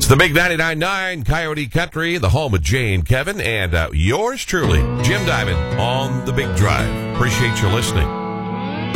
the Big 99.9 Coyote Country, the home of Jay and Kevin, and yours truly, Jim Diamond, on the Big Drive. Appreciate you listening.